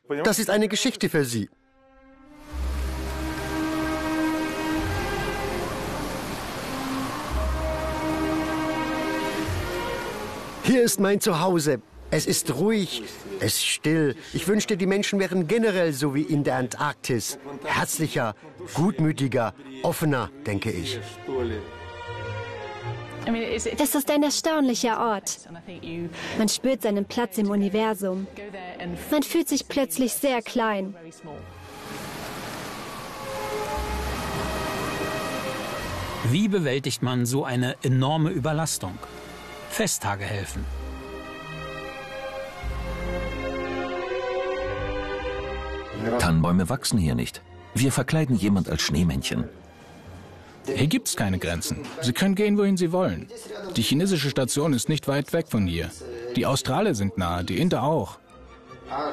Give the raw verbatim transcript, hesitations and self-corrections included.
Das ist eine Geschichte für Sie. Hier ist mein Zuhause. Es ist ruhig, es ist still. Ich wünschte, die Menschen wären generell so wie in der Antarktis. Herzlicher, gutmütiger, offener, denke ich. Das ist ein erstaunlicher Ort. Man spürt seinen Platz im Universum. Man fühlt sich plötzlich sehr klein. Wie bewältigt man so eine enorme Überlastung? Festtage helfen. Tannenbäume wachsen hier nicht. Wir verkleiden jemand als Schneemännchen. Hier gibt's keine Grenzen. Sie können gehen, wohin Sie wollen. Die chinesische Station ist nicht weit weg von hier. Die Australier sind nahe, die Inder auch.